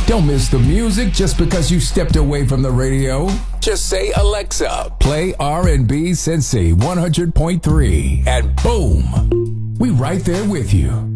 Don't miss the music just because you stepped away from the radio. Just say, Alexa, play R&B Cincy 100.3, and boom, we right there with you.